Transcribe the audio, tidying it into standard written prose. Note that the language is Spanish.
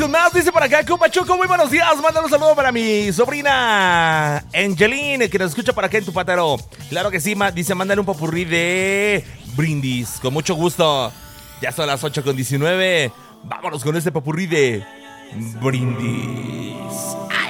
Más dice por acá, compa Choco, muy buenos días. Mándale un saludo para mi sobrina Angeline, que nos escucha por acá en Tupatero. Claro que sí, dice, mándale un popurrí de Brindis, con mucho gusto. Ya son las 8:19. Vámonos con este popurrí de Brindis.